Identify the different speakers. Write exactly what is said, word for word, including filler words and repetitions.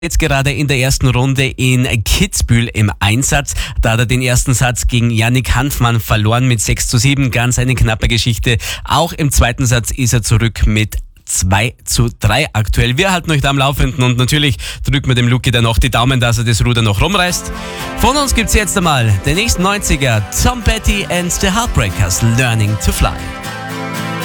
Speaker 1: Jetzt gerade in der ersten Runde in Kitzbühel im Einsatz. Da hat er den ersten Satz gegen Yannick Hanfmann verloren mit sechs zu sieben. Ganz eine knappe Geschichte. Auch im zweiten Satz ist er zurück mit zwei zu drei aktuell. Wir halten euch da am Laufenden und natürlich drücken wir dem Luki dann noch die Daumen, dass er das Ruder noch rumreißt. Von uns gibt's jetzt einmal den nächsten neunziger, Tom Petty and the Heartbreakers, Learning to Fly.